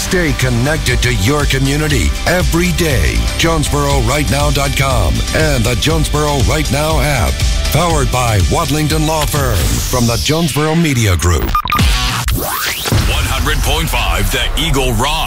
Stay connected to your community every day. JonesboroRightNow.com and the Jonesboro Right Now app. Powered by Wadlington Law Firm from the Jonesboro Media Group. 100.5 The Eagle Rock.